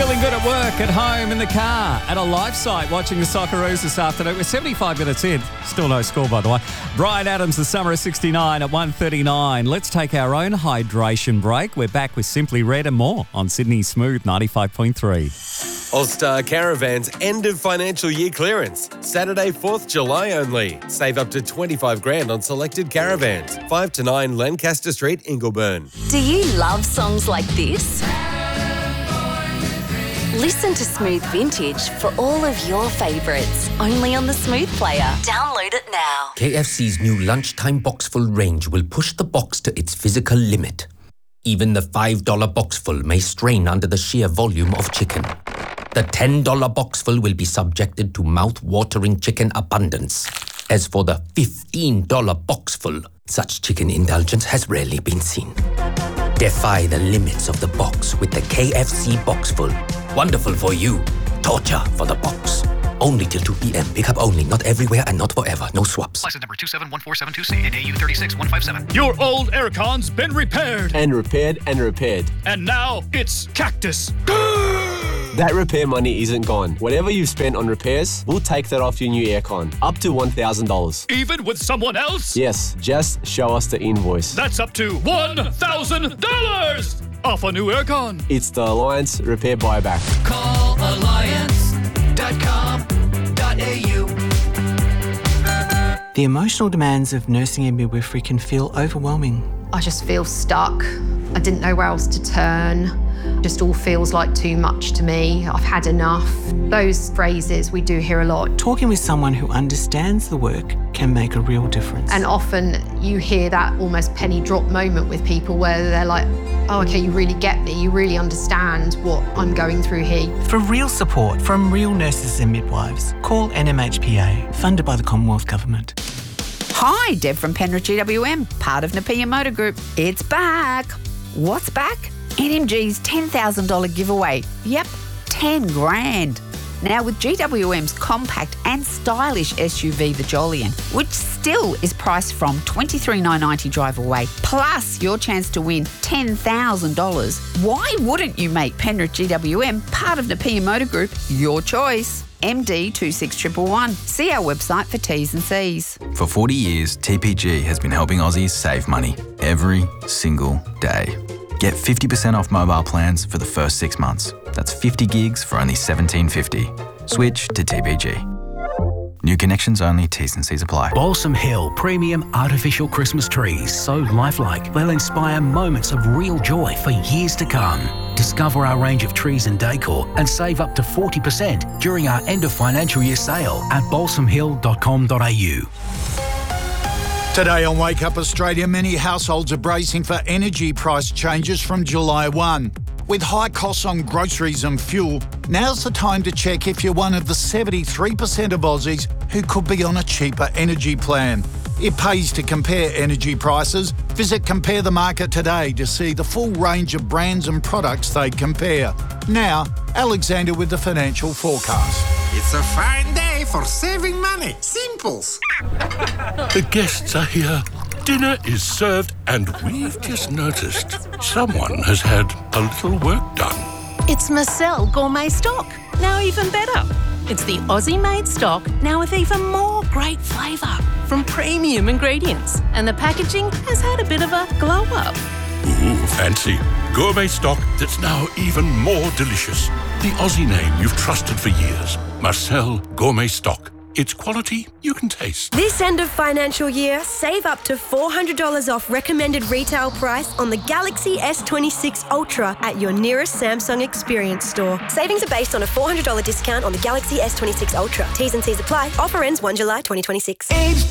Feeling good at work, at home, in the car, at a live site watching the Socceroos this afternoon. We're 75 minutes in. Still no score, by the way. Bryan Adams, the summer of 69 at 1:39. Let's take our own hydration break. We're back with Simply Red and more on Sydney Smooth 95.3. All-Star Caravans end of financial year clearance. Saturday, 4th July only. Save up to $25,000 on selected caravans. 5 to 9 Lancaster Street, Ingleburn. Do you love songs like this? Listen to Smooth Vintage for all of your favourites. Only on the Smooth Player. Download it now. KFC's new lunchtime boxful range will push the box to its physical limit. Even the $5 boxful may strain under the sheer volume of chicken. The $10 boxful will be subjected to mouth-watering chicken abundance. As for the $15 boxful, such chicken indulgence has rarely been seen. Defy the limits of the box with the KFC Boxful. Wonderful for you. Torture for the box. Only till 2 p.m. Pick up only. Not everywhere and not forever. No swaps. License number 271472C and AU 36157. Your old aircon's been repaired. And repaired and repaired. And now it's Cactus. That repair money isn't gone. Whatever you've spent on repairs, we'll take that off your new aircon. Up to $1,000. Even with someone else? Yes, just show us the invoice. That's up to $1,000 off a new aircon. It's the Alliance Repair Buyback. Call alliance.com.au. The emotional demands of nursing and midwifery can feel overwhelming. I just feel stuck. I didn't know where else to turn. Just all feels like too much to me. I've had enough. Those phrases we do hear a lot. Talking with someone who understands the work can make a real difference. And often you hear that almost penny drop moment with people where they're like, oh, okay, you really get me. You really understand what I'm going through here. For real support from real nurses and midwives, call NMHPA, funded by the Commonwealth Government. Hi, Deb from Penrith GWM, part of Nepean Motor Group. It's back. What's back? NMG's $10,000 giveaway. Yep, $10,000. Now with GWM's compact and stylish SUV, the Jolyon, which still is priced from $23,990 drive away, plus your chance to win $10,000. Why wouldn't you make Penrith GWM, part of Nepean Motor Group, your choice? MD 26111. See our website for T's and C's. For 40 years, TPG has been helping Aussies save money every single day. Get 50% off mobile plans for the first 6 months. That's 50 gigs for only $17.50. Switch to TPG. New connections only, T's and C's apply. Balsam Hill Premium Artificial Christmas Trees. So lifelike, they'll inspire moments of real joy for years to come. Discover our range of trees and decor and save up to 40% during our end of financial year sale at balsamhill.com.au. Today on Wake Up Australia, many households are bracing for energy price changes from July 1. With high costs on groceries and fuel, now's the time to check if you're one of the 73% of Aussies who could be on a cheaper energy plan. It pays to compare energy prices. Visit Compare the Market today to see the full range of brands and products they compare. Now, Alexander with the financial forecast. It's a fine day for saving money. Simples. The guests are here. Dinner is served and we've just noticed someone has had a little work done. It's Marcel Gourmet Stock. Now even better. It's the Aussie-made stock, now with even more great flavour from premium ingredients. And the packaging has had a bit of a glow-up. Ooh, fancy. Gourmet stock that's now even more delicious. The Aussie name you've trusted for years. Marcel Gourmet Stock. It's quality you can taste. This end of financial year, save up to $400 off recommended retail price on the Galaxy S26 Ultra at your nearest Samsung Experience store. Savings are based on a $400 discount on the Galaxy S26 Ultra. T's and C's apply. Offer ends 1 July 2026. Aged